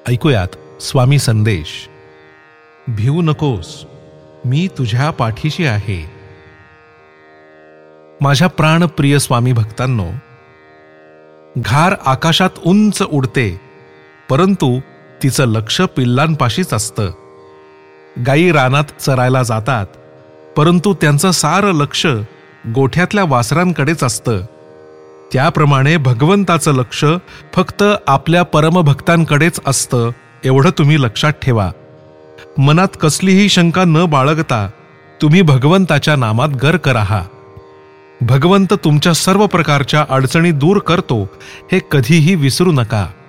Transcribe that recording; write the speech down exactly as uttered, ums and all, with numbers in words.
ऐकूयात स्वामी संदेश. भिवू नकोस, मी तुझ्या पाठीशी आहे. माझ्या प्राणप्रिय स्वामी भक्तांनो, घार आकाशात उंच उडते, परंतु तिचं लक्ष पिल्लांपाशीच असतं. गायी रानात चरायला जातात, परंतु त्यांचं सारं लक्ष गोठ्यातल्या वासरांकडेच असतं. त्याप्रमाणे भगवंताचं लक्ष फक्त आपल्या परमभक्तांकडेच असतं, एवढं तुम्ही लक्षात ठेवा. मनात कसलीही शंका न बाळगता तुम्ही भगवंताच्या नामात गर्क राहा. भगवंत तुमच्या सर्व प्रकारच्या अडचणी दूर करतो, हे कधीही विसरू नका.